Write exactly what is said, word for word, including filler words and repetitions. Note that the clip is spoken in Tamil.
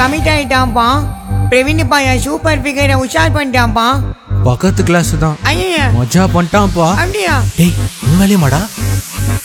கமிட் ஆயிட்டான்ப்பா. பிரவீன் பையன் சூப்பர் ஃபிகரை உஷார் பண்ணிட்டான்ப்பா. பக்கத்து கிளாஸ் தான் ஐயா மஜா பண்ணிட்டான்ப்பா. அப்படியா? டேய் உன் வேலையுமாடா?